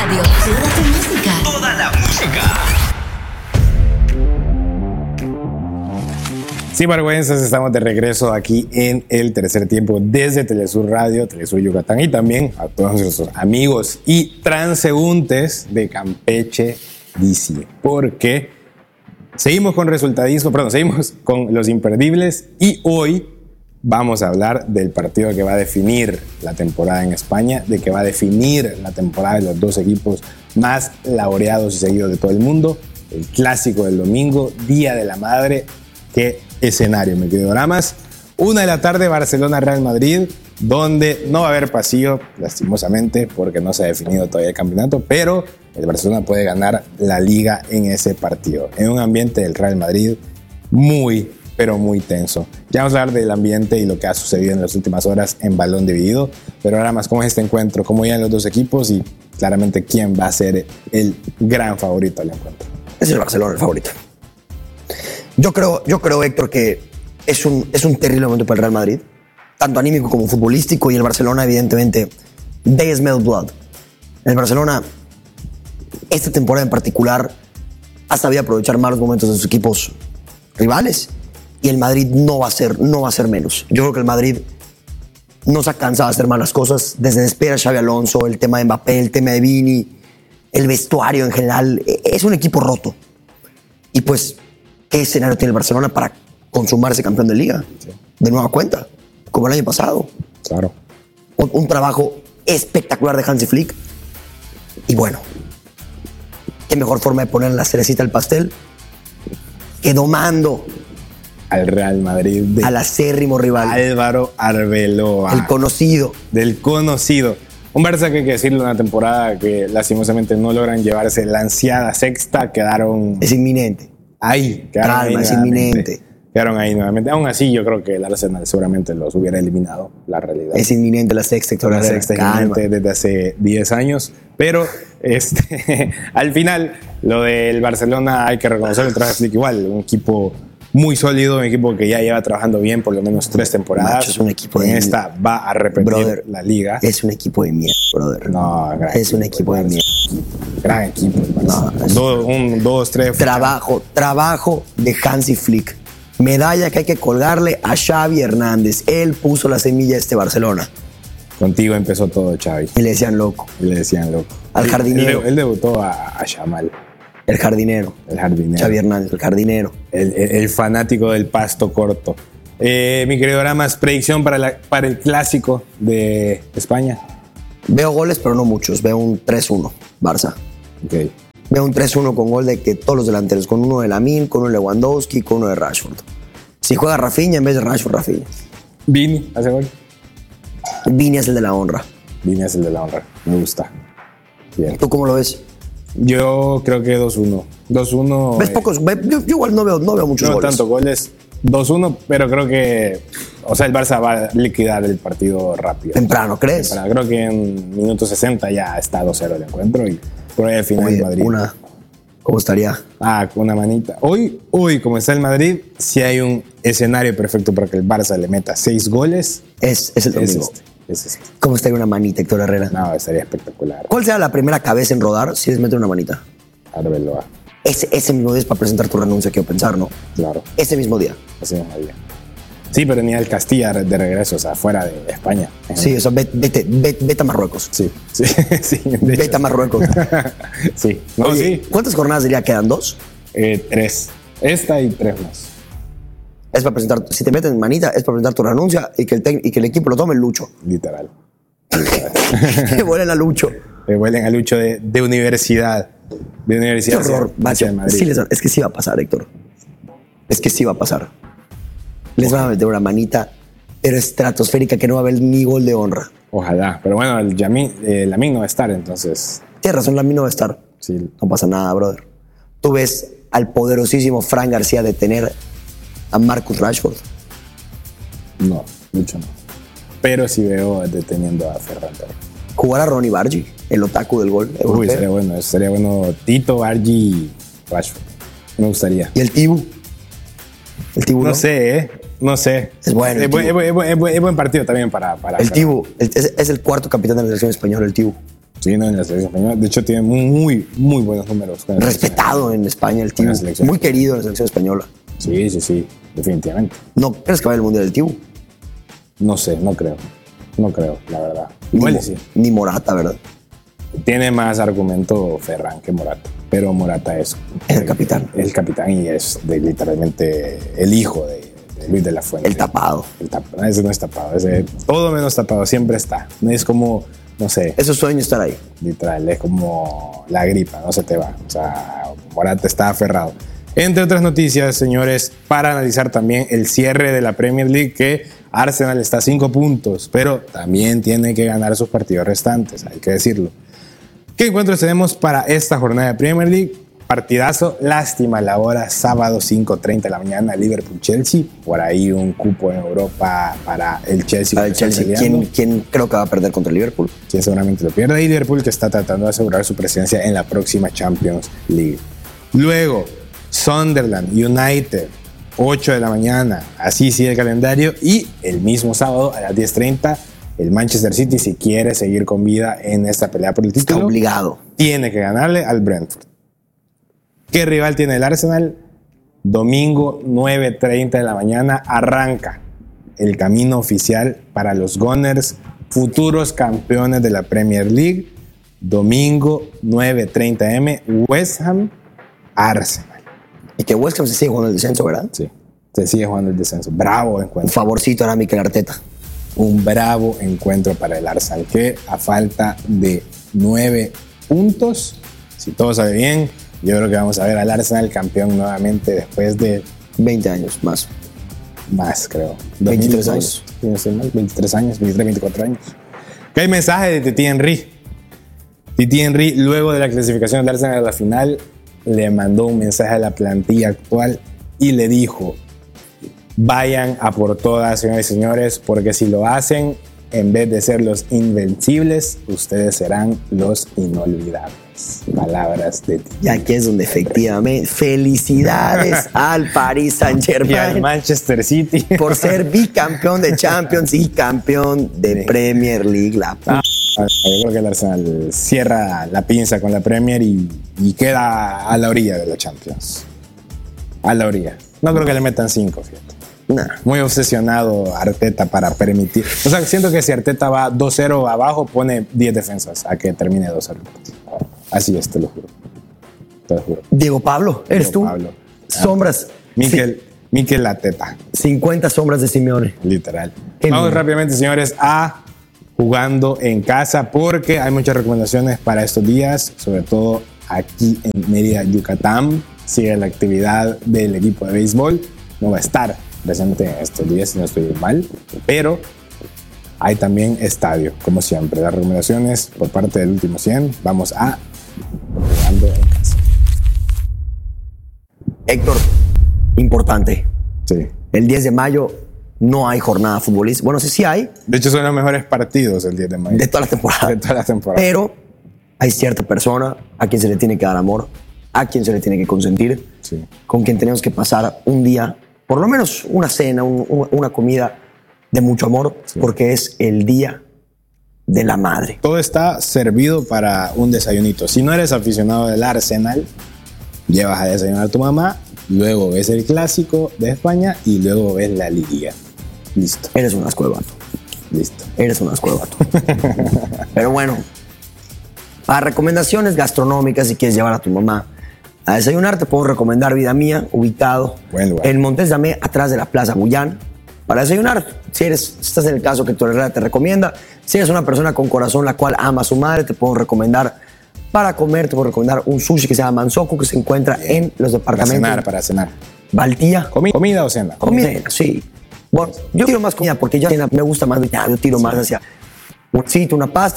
Radio. Toda tu música. Toda la música. Sí, vergüenzas, estamos de regreso aquí en el tercer tiempo desde Telesur Radio, Telesur Yucatán y también a todos nuestros amigos y transeúntes de Campeche DC, porque seguimos con resultadismo, seguimos con los imperdibles y hoy vamos a hablar del partido que va a definir la temporada en España, de que va a definir la temporada de los dos equipos más laureados y seguidos de todo el mundo, el clásico del domingo, Día de la Madre. Qué escenario, mi querido Ramas. 1:00 p.m, Barcelona-Real Madrid, donde no va a haber pasillo, lastimosamente, porque no se ha definido todavía el campeonato, pero el Barcelona puede ganar la Liga en ese partido, en un ambiente del Real Madrid muy, pero muy tenso. Ya vamos a hablar del ambiente y lo que ha sucedido en las últimas horas en balón dividido, pero ahora más, ¿cómo es este encuentro? ¿Cómo llegan los dos equipos? Y claramente, ¿quién va a ser el gran favorito del encuentro? Es el Barcelona el favorito. Yo creo, Héctor, que es un terrible momento para el Real Madrid, tanto anímico como futbolístico, y el Barcelona, evidentemente, they smell blood. El Barcelona, esta temporada en particular, ha sabido aprovechar malos momentos de sus equipos rivales, y el Madrid no va a ser menos. Yo creo que el Madrid no se ha cansado de hacer malas cosas, desde despedida a Xabi Alonso, el tema de Mbappé, el tema de Vini, el vestuario en general. Es un equipo roto. Y pues, ¿qué escenario tiene el Barcelona para consumarse campeón de Liga? Sí. De nueva cuenta, como el año pasado. Claro. Un trabajo espectacular de Hansi Flick. Y bueno, qué mejor forma de poner la cerecita al pastel que domando al Real Madrid. Al acérrimo rival. Álvaro Arbeloa. El conocido. Del conocido. Un Barça que hay que decirlo, una temporada que lastimosamente no logran llevarse la ansiada sexta. Quedaron... Es inminente. Ahí, calma, es inminente. Quedaron ahí nuevamente. Aún así, yo creo que el Arsenal seguramente los hubiera eliminado, la realidad. Es inminente la sexta, Héctor. La sexta es inminente desde hace 10 años. Pero al final, lo del Barcelona hay que reconocerlo, trae Flick igual. Un equipo muy sólido, un equipo que ya lleva trabajando bien por lo menos 3 temporadas. Macho, es un equipo en esta va a repetir la Liga. Es un equipo de mierda, brother. No, es un equipo de mierda. Gran equipo. No, 2, 3. Trabajo de Hansi Flick. Medalla que hay que colgarle a Xavi Hernández. Él puso la semilla de este Barcelona. Contigo empezó todo, Xavi. Y le decían loco. Al jardinero. Él debutó a Yamal. El jardinero. Xavi Hernández, el jardinero. El fanático del pasto corto. Mi querido Ramas, predicción para el clásico de España. Veo goles, pero no muchos. Veo un 3-1, Barça. Okay. Veo un 3-1 con gol de que todos los delanteros, con uno de Lamine, con uno de Lewandowski, con uno de Rashford. Si juega Rafinha en vez de Rashford, Rafinha. Vini hace gol. Vini es el de la honra. Me gusta. Bien. ¿Tú cómo lo ves? Yo creo que 2-1. 2-1. ¿Ves pocos? Yo igual no veo muchos goles. No tanto goles. 2-1, pero creo que... O sea, el Barça va a liquidar el partido rápido. Temprano, ¿crees? Creo que en minuto 60 ya está 2-0 el encuentro y por ahí al final el Madrid. ¿Cómo estaría? Con una manita. Hoy, como está el Madrid, si hay un escenario perfecto para que el Barça le meta 6 goles. Es el domingo. Es este. ¿Cómo estaría una manita, Héctor Herrera? No, estaría espectacular. ¿Cuál será la primera cabeza en rodar si les meten una manita? Arbeloa. Ese mismo día es para presentar tu renuncia, quiero pensar, ¿no? Claro. Ese mismo día. Sí, pero ni al Castilla de regreso, o sea, fuera de España. Sí, o sea, vete a Marruecos. Sí. Vete a Marruecos. Sí. Oye, ¿cuántas jornadas diría quedan? ¿2? 3. Esta y 3 más. Es para presentar, si te meten manita, es para presentar tu renuncia y que el equipo lo tome el Lucho. Literal. Que vuelen a Lucho. Que vuelen a Lucho de universidad. De universidad. Qué horror, macho. Sí, es que sí va a pasar, Héctor. Es que sí va a pasar. Les van a meter una manita, pero estratosférica, que no va a haber ni gol de honra. Ojalá. Pero bueno, Lamine no va a estar, entonces... Tienes razón, Lamine no va a estar. Sí. No pasa nada, brother. Tú ves al poderosísimo Fran García detener a Marcus Rashford. No, mucho no. Pero sí veo deteniendo a Ferran Torres. Jugar a Ronnie Bargi, el otaku del gol europeo. Uy, sería bueno. Tito, Bargi, Rashford. Me gustaría. ¿Y el Tibu? El Tibu no sé, No sé. Es bueno. Es buen partido también para el Tibu es el cuarto capitán de la selección española, el Tibu. Sí, no, en la selección española. De hecho, tiene muy, muy buenos números. Respetado en España el Tibu. Muy querido en la selección española. Sí, definitivamente. ¿No crees que va a haber el Mundial del Tibu? No sé, no creo, la verdad. Igual sí. Ni Morata, ¿verdad? Tiene más argumento Ferran que Morata, pero Morata es el capitán. El capitán y es literalmente el hijo de Luis de la Fuente. El tapado. Ese no es tapado, ese todo menos tapado, siempre está. Es como, no sé. Es su sueño estar ahí. Literal, es como la gripa, no se te va. O sea, Morata está aferrado. Entre otras noticias, señores, para analizar también el cierre de la Premier League, que Arsenal está a 5 puntos, pero también tiene que ganar sus partidos restantes, hay que decirlo. ¿Qué encuentros tenemos para esta jornada de Premier League? Partidazo, lástima la hora, sábado 5:30 de la mañana, Liverpool-Chelsea. Por ahí un cupo en Europa para el Chelsea. Para el Chelsea. ¿Quién creo que va a perder contra el Liverpool? ¿Quién seguramente lo pierde? Y Liverpool, que está tratando de asegurar su presencia en la próxima Champions League. Luego, Sunderland United, 8 de la mañana. Así sigue el calendario. Y el mismo sábado a las 10:30, el Manchester City, si quiere seguir con vida en esta pelea por el título, está obligado. Tiene que ganarle al Brentford. ¿Qué rival tiene el Arsenal? Domingo 9:30 de la mañana arranca el camino oficial para los Gunners, futuros campeones de la Premier League. Domingo 9:30 am, West Ham, Arsenal. Y que West Ham se sigue jugando el descenso, ¿verdad? Sí, se sigue jugando el descenso. Bravo encuentro. Un favorcito era Mikel Arteta. Un bravo encuentro para el Arsenal, que a falta de 9 puntos, si todo sale bien, yo creo que vamos a ver al Arsenal campeón nuevamente después de 20 años más. Más, creo. 23 años. 23 años, 23, 24 años. Que hay mensaje de Titi Henry. Titi Henry, luego de la clasificación del Arsenal a la final, le mandó un mensaje a la plantilla actual y le dijo: vayan a por todas, señores y señores, porque si lo hacen, en vez de ser los invencibles, ustedes serán los inolvidables. Palabras de ti. Y aquí es donde efectivamente felicidades al Paris Saint-Germain y al Manchester City por ser bicampeón de Champions y campeón de Premier League. Yo creo que el Arsenal cierra la pinza con la Premier y queda a la orilla de la Champions. A la orilla. No creo que le metan 5, fíjate. Nah. Muy obsesionado Arteta para permitir. O sea, siento que si Arteta va 2-0 abajo, pone 10 defensas a que termine 2-0. Así es, te lo juro. Te lo juro. Diego Pablo, ¿eres Diego tú? Pablo. Sombras. Mikel Arteta. 50 sombras de Simeone. Literal. Vamos rápidamente, señores, a jugando en casa, porque hay muchas recomendaciones para estos días, sobre todo aquí en Mérida, Yucatán. Sigue la actividad del equipo de béisbol. No va a estar presente en estos días, si no estoy mal, pero hay también estadio, como siempre. Las recomendaciones por parte del último 100. Vamos a jugando en casa. Héctor, importante. Sí. El 10 de mayo no hay jornada futbolística. Bueno, sí hay. De hecho, son los mejores partidos el 10 de mayo. De toda la temporada. De toda la temporada. Pero hay cierta persona a quien se le tiene que dar amor, a quien se le tiene que consentir, sí, con quien tenemos que pasar un día, por lo menos una cena, una comida de mucho amor, sí, porque es el Día de la Madre. Todo está servido para un desayunito. Si no eres aficionado del Arsenal, llevas a desayunar a tu mamá, luego ves el clásico de España y luego ves la Liga. Listo. Eres un asco de vato. Listo. Eres un asco de vato. Pero bueno, para recomendaciones gastronómicas, si quieres llevar a tu mamá a desayunar, te puedo recomendar Vida Mía, ubicado en Montes Dame, atrás de la Plaza Bullán, para desayunar. Si estás en el caso que tu herrera te recomienda, si eres una persona con corazón la cual ama a su madre, te puedo recomendar para comer, te puedo recomendar un sushi que se llama Mansoku, que se encuentra en los departamentos. Para cenar. Valtía. ¿Comida o cena? Comida, sí. Bueno, yo tiro más comida porque yo me gusta más, yo tiro más hacia un sitio, una pasta.